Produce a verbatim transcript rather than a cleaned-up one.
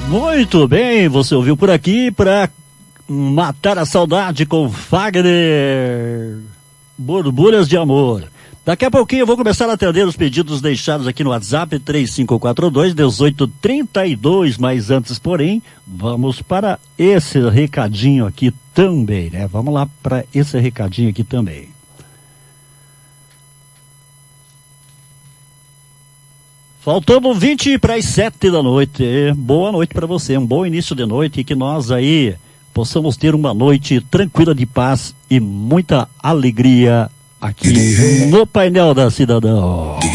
Muito bem, você ouviu por aqui para matar a saudade com Fagner, Borbulhas de Amor. Daqui a pouquinho eu vou começar a atender os pedidos deixados aqui no WhatsApp três cinco quatro dois, um oito três dois, mas antes, porém, vamos para esse recadinho aqui também, né? Vamos lá para esse recadinho aqui também. Faltando vinte para as sete da noite. Boa noite para você, um bom início de noite e que nós aí possamos ter uma noite tranquila de paz e muita alegria aqui no Painel da Cidadão.